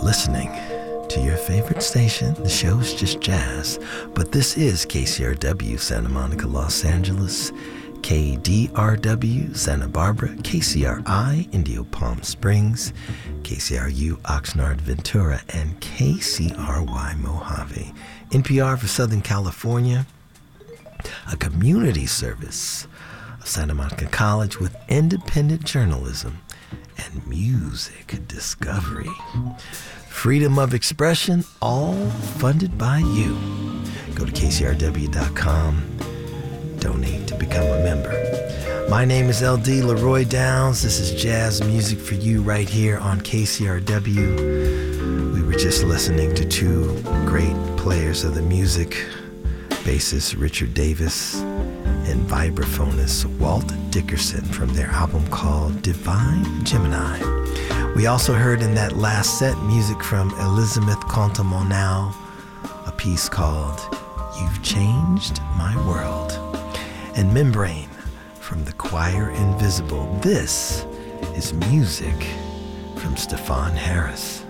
listening to your favorite station. The show's just jazz, but this is KCRW Santa Monica, Los Angeles, KDRW Santa Barbara, KCRI Indio Palm Springs, KCRU Oxnard Ventura, and KCRY Mojave. NPR for Southern California, a community service of Santa Monica College with independent journalism and music discovery. Freedom of expression, all funded by you. Go to kcrw.com. Donate to become a member. My name is LD Leroy Downs. This is jazz music for you right here on KCRW. We were just listening to two great players of the music, bassist Richard Davis and vibraphonist Walt Dickerson from their album called Divine Gemini. We also heard in that last set music from Elizabeth Contamonau, a piece called You've Changed My World, and Membrane from the Choir Invisible. This is music from Stefan Harris.